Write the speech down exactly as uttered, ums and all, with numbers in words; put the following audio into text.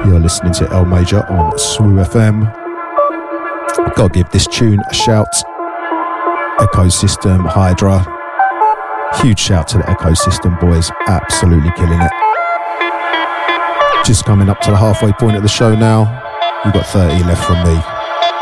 You're listening to L Major on S W U F M. Gotta give this tune a shout. Ecosystem, Hydra. Huge shout to the Ecosystem boys, absolutely killing it. Just coming up to the halfway point of the show now. We've got thirty left from me.